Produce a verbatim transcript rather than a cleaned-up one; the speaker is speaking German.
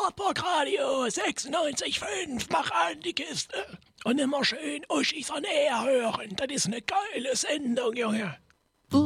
Wartburg-Radio sechsundneunzig Komma fünf, mach an die Kiste. Und immer schön Uschis on Air hören. Das ist eine geile Sendung, Junge.